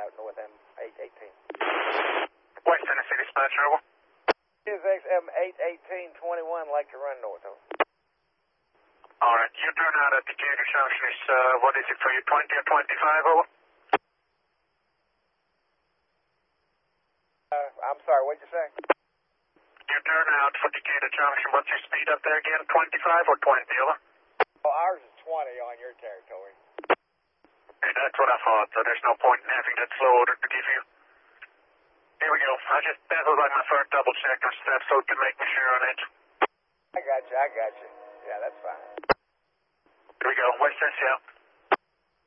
out north M818. West Tennessee dispatcher, over. Sirius M81821, like to run north, over. Alright, you turn out at Decatur Junction is, what is it for you, 20 or 25, over? I'm sorry, what'd you say? You turn out for Decatur Junction, what's your speed up there again, 25 or 20, over? Oh, ours is 20 on your territory. Hey, that's what I thought, so there's no point in having that slow order to give you. Here we go, that was like my first double check on stuff, so to make me sure on it. I got you. Yeah, that's fine. Here we go, West Tennessee out.